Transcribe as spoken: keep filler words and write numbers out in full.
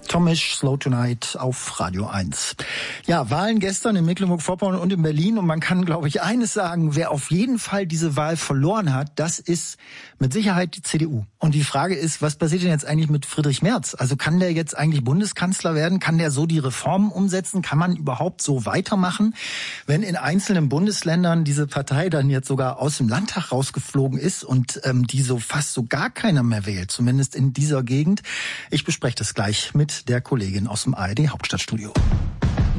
Tomisch, Slow Tonight auf Radio eins. Ja, Wahlen gestern in Mecklenburg-Vorpommern und in Berlin. Und man kann, glaube ich, eines sagen, wer auf jeden Fall diese Wahl verloren hat, das ist mit Sicherheit die C D U. Und die Frage ist, was passiert denn jetzt eigentlich mit Friedrich Merz? Also kann der jetzt eigentlich Bundeskanzler werden? Kann der so die Reformen umsetzen? Kann man überhaupt so weitermachen, wenn in einzelnen Bundesländern diese Partei dann jetzt sogar aus dem Landtag rausgeflogen ist und ähm, die so fast so gar keiner mehr wählt, zumindest in dieser Gegend? Ich bespreche das gleich mit der Kollegin aus dem A R D Hauptstadtstudio.